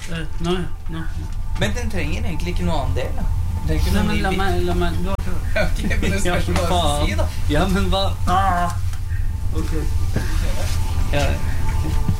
Nå. Men den trenger egentlig ikke noe annen del, da. Nei, men la meg du har hørt. Ok, men det spørs hva du sier, da. Ja, men hva? Ok. Ja.